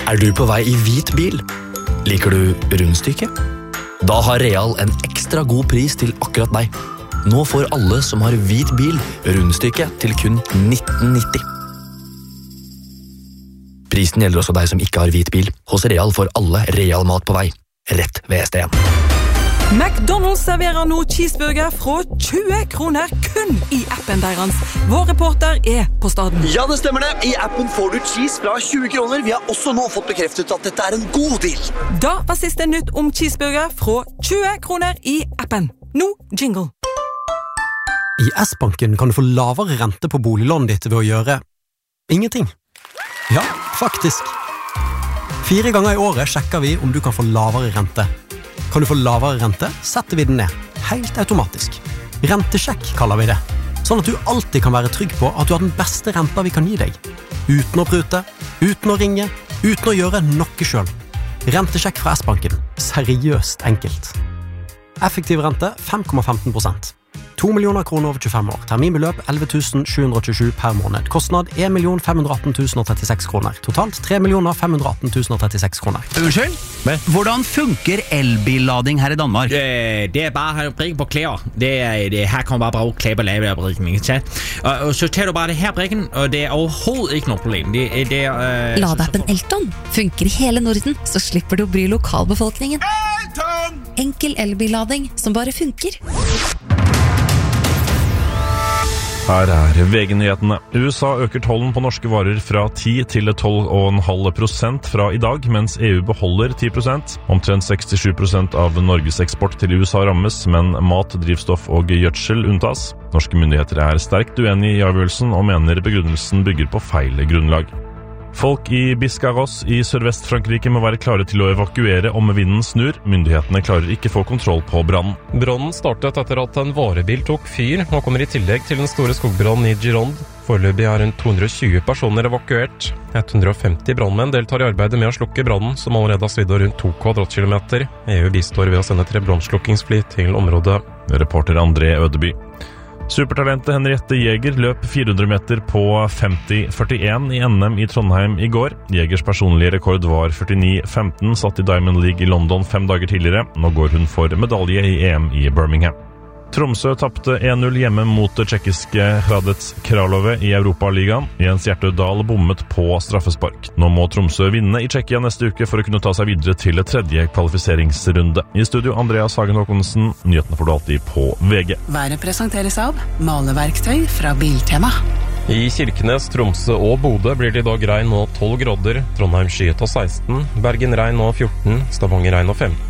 du på vei i hvit bil? Liker du rundstykke? Da har Real en ekstra god pris til akkurat deg. Nå får alle som har hvit bil rundstykke til kun 19,90. Prisen gjelder også deg som ikke har hvit bil. Hos Real får alle Real mat på vei. Rett ved ST1. McDonald's serverer nå cheeseburger fra 20 kroner kun i appen deres. Vår reporter på staden. Ja, det stemmer det. I appen får du cheese fra 20 kroner. Vi har også nå fått bekreftet at dette en god deal. Da var siste nytt om cheeseburger fra 20 kroner i appen. Nå jingle. I S-banken kan du få lavere rente på boliglånet ditt ved å gjøre ingenting. Ja, faktisk. 4 ganger i året sjekker vi om du kan få lavere rente. Kan du få lavere rente, setter vi den ned. Helt automatisk. Rentesjekk kaller vi det. Sånn at du alltid kan være trygg på at du har den beste renta vi kan gi deg. Uten å prute, uten å ringe, uten å gjøre noe selv. Rentesjekk fra S-banken. Seriøst enkelt. Effektiv rente 5,15%. 2 millioner kroner over 25 år. Terminbeløp 11 727 per måned. Kostnad 1 518 036 kroner. Totalt 3 518 036 kroner. Unnskyld? Hvordan funker elbillading her i Danmark? Det bare å prikke på klær. Her kan man bare bruke klær på lavebrikken. Og så tar du bare det her brikken, og det overhovedet ikke noe problem. Ladappen Elton funker i hele Norden, så slipper du å bry lokalbefolkningen. Enkel elbillading som bare funker. Her VG-nyhetene. USA øker tollen på norske varer fra 10 til 12,5% fra i dag, mens EU beholder 10%. Omtrent 67% av Norges eksport til USA rammes, men mat, drivstoff og gjødsel unntas. Norske myndigheter sterkt uenige i avgjørelsen og mener begrunnelsen bygger på feil grunnlag. Folk i Biscarrosse i Sørvest-Frankrike må være klare til å evakuere om vinden snur. Myndighetene klarer ikke få kontroll på brannen. Brannen startet etter at en varebil tok fyr, og kommer i tillegg til den store skogbrannen i Gironde. Foreløpig rundt 220 personer evakuert. 150 brannmenn deltar i arbeidet med å slukke brannen, som allerede har svidd rundt 2 kvadratkilometer. EU bistår ved å sende 3 brannslukkingsfly til området. Reporter André Ødeby. Supertalentet Henriette Jäger løp 400 meter på 50,41 i NM i Trondheim i går. Jägers personlige rekord var 49,15, satt i Diamond League i London 5 dager tidligere. Nå går hun for medalje i EM i Birmingham. Tromsø tapte 1-0 hjemme mot det tjekkiske Hradec Kralove i Europaligaen. Jens Hjertødal bommet på straffespark. Nå må Tromsø vinne i Tsjekkia neste uke for å kunne ta seg videre til 3. kvalifiseringsrunde. I studio Andreas Hagen Håkonsen, nyhetene får du alltid på VG. Været presenteres av maleverktøy fra Biltema. I Kirkenes, Tromsø og Bodø blir det i dag regn og 12 grader. Trondheim skyet og 16, Bergen regn og 14, Stavanger regn og 15.